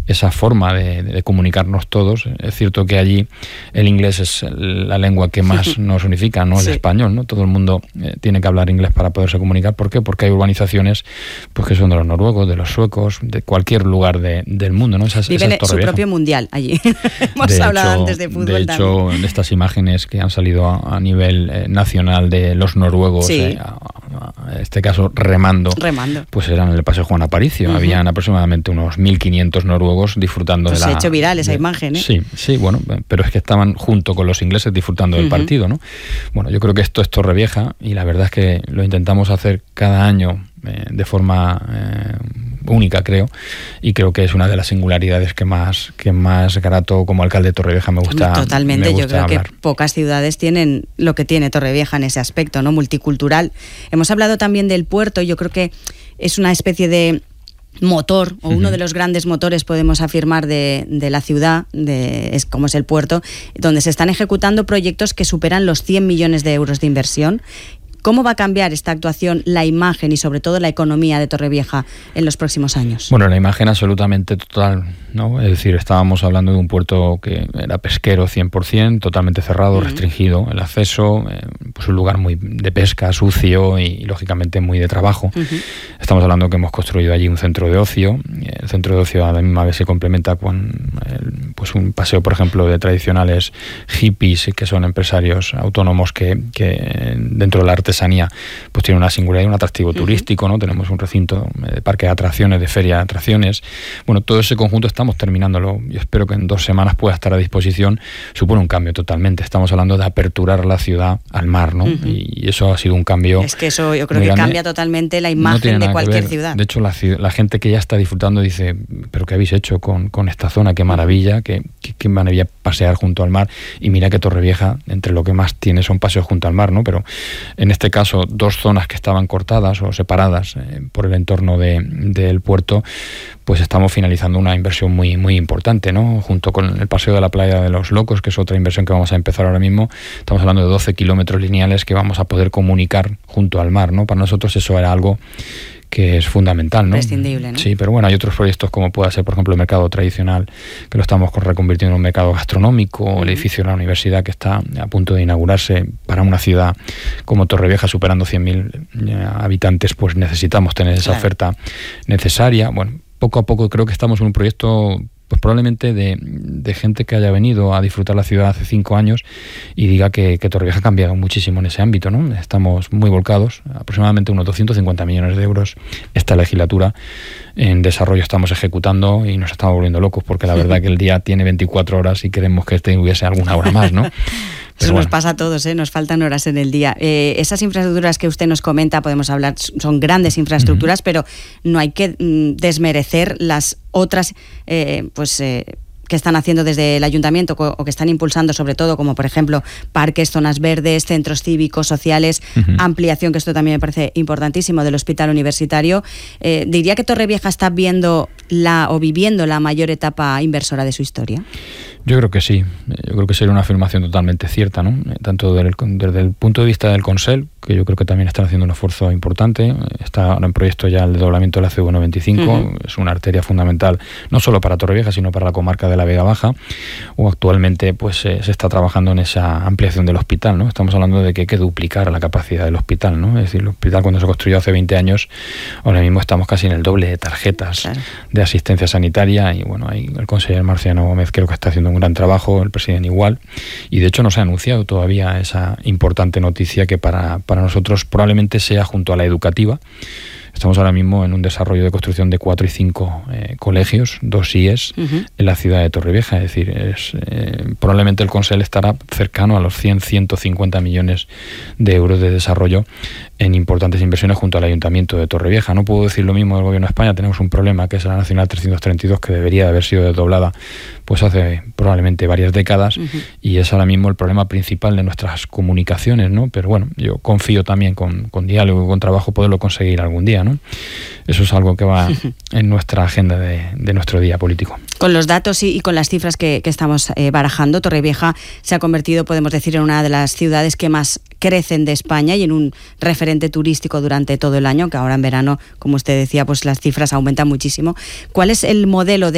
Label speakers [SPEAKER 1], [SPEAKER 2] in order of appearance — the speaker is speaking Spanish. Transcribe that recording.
[SPEAKER 1] esa forma de comunicarnos todos. Es cierto que allí el inglés es la lengua que más nos unifica, no el español, ¿no? Todo el mundo tiene que hablar inglés para poderse comunicar. ¿Por qué? Porque hay urbanizaciones pues que son de los noruegos, de los suecos, de cualquier lugar del mundo, ¿no?
[SPEAKER 2] Viven su propio mundial allí. Hemos hablado antes de fútbol.
[SPEAKER 1] De hecho, en estas imágenes que han salido a nivel nacional de los noruegos, en este caso remando, pues eran en el Paseo Juan Aparicio. Habían aproximadamente unos 1.500 noruegos disfrutando
[SPEAKER 2] se ha hecho viral esa imagen, ¿eh?
[SPEAKER 1] Sí, bueno, pero es que estaban junto con los ingleses disfrutando del partido, ¿no? Bueno, yo creo que esto es Torrevieja y la verdad es que lo intentamos hacer cada año de forma única, creo, y creo que es una de las singularidades que más grato como alcalde de Torrevieja me gusta.
[SPEAKER 2] Totalmente, yo creo
[SPEAKER 1] hablar.
[SPEAKER 2] Que pocas ciudades tienen lo que tiene Torrevieja en ese aspecto, ¿no? Multicultural. Hemos hablado también del puerto, yo creo que es una especie de motor, o uno de los grandes motores, podemos afirmar, de la ciudad, como es el puerto, donde se están ejecutando proyectos que superan los 100 millones de euros de inversión. ¿Cómo va a cambiar esta actuación la imagen y sobre todo la economía de Torrevieja en los próximos años?
[SPEAKER 1] Bueno, la imagen absolutamente total, ¿no? Es decir, estábamos hablando de un puerto que era pesquero 100%, totalmente cerrado, restringido el acceso, pues un lugar muy de pesca, sucio y lógicamente muy de trabajo. Estamos hablando que hemos construido allí un centro de ocio. El centro de ocio a la misma vez se complementa con pues un paseo, por ejemplo, de tradicionales hippies, que son empresarios autónomos que dentro de la artesanía pues tiene una singularidad, un atractivo turístico, ¿no? Tenemos un recinto de parque de atracciones, de feria de atracciones. Bueno, todo ese conjunto estamos terminándolo. Yo espero que en 2 semanas pueda estar a disposición. Supone un cambio totalmente. Estamos hablando de aperturar la ciudad al mar, ¿no? Y eso ha sido un cambio.
[SPEAKER 2] Es que eso yo creo que cambia totalmente la imagen de cualquier ciudad.
[SPEAKER 1] De hecho, la gente que ya está disfrutando dice, ¿pero qué habéis hecho con esta zona? Qué maravilla, qué maravilla pasear junto al mar. Y mira que Torrevieja, entre lo que más tiene son paseos junto al mar, ¿no? Pero en este caso, 2 zonas que estaban cortadas o separadas por el entorno del puerto, pues estamos finalizando una inversión muy, muy importante, ¿no? Junto con el paseo de la playa de los Locos, que es otra inversión que vamos a empezar ahora mismo. Estamos hablando de 12 kilómetros lineales que vamos a poder comunicar junto al mar, ¿no? Para nosotros eso era algo que es fundamental, ¿no?
[SPEAKER 2] Prescindible, ¿no?
[SPEAKER 1] Sí, pero bueno, hay otros proyectos como pueda ser, por ejemplo, el mercado tradicional, que lo estamos reconvirtiendo en un mercado gastronómico, el edificio de la universidad que está a punto de inaugurarse. Para una ciudad como Torrevieja, superando 100.000 habitantes, pues necesitamos tener esa oferta necesaria. Bueno, poco a poco creo que estamos en un proyecto pues probablemente de gente que haya venido a disfrutar la ciudad hace 5 años y diga que Torrevieja ha cambiado muchísimo en ese ámbito, ¿no? Estamos muy volcados, aproximadamente unos 250 millones de euros esta legislatura en desarrollo estamos ejecutando y nos estamos volviendo locos porque la verdad que el día tiene 24 horas y queremos que hubiese alguna hora más, ¿no?
[SPEAKER 2] Eso nos pasa a todos, nos faltan horas en el día. Esas infraestructuras que usted nos comenta, podemos hablar, son grandes infraestructuras, pero no hay que desmerecer las otras que están haciendo desde el ayuntamiento o que están impulsando sobre todo, como por ejemplo parques, zonas verdes, centros cívicos, sociales, ampliación, que esto también me parece importantísimo, del hospital universitario. ¿Diría que Torrevieja está viviendo la mayor etapa inversora de su historia?
[SPEAKER 1] Yo creo que sí. Yo creo que sería una afirmación totalmente cierta, ¿no? Tanto desde el punto de vista del Consell, que yo creo que también están haciendo un esfuerzo importante. Está ahora en proyecto ya el desdoblamiento de la CV95. Es una arteria fundamental, no solo para Torrevieja, sino para la comarca de la Vega Baja. O actualmente pues se está trabajando en esa ampliación del hospital, ¿no? Estamos hablando de que hay que duplicar la capacidad del hospital, ¿no? Es decir, el hospital cuando se construyó hace 20 años, ahora mismo estamos casi en el doble de tarjetas de asistencia sanitaria y bueno, ahí el conseller Marciano Gómez creo que está haciendo un gran trabajo, el presidente igual, y de hecho nos ha anunciado todavía esa importante noticia que para nosotros probablemente sea junto a la educativa. Estamos ahora mismo en un desarrollo de construcción de 4 y 5 colegios, 2 IES, en la ciudad de Torrevieja. Es decir, probablemente el Consell estará cercano a los 100-150 millones de euros de desarrollo en importantes inversiones junto al Ayuntamiento de Torrevieja. No puedo decir lo mismo del Gobierno de España. Tenemos un problema que es la Nacional 332, que debería de haber sido desdoblada pues hace probablemente varias décadas, y es ahora mismo el problema principal de nuestras comunicaciones, ¿no? Pero bueno, yo confío también con diálogo y con trabajo poderlo conseguir algún día, ¿no? Eso es algo que va en nuestra agenda de nuestro día político.
[SPEAKER 2] Con los datos y con las cifras que estamos barajando, Torrevieja se ha convertido, podemos decir, en una de las ciudades que más crecen de España y en un referente turístico durante todo el año, que ahora en verano, como usted decía, pues las cifras aumentan muchísimo. ¿Cuál es el modelo de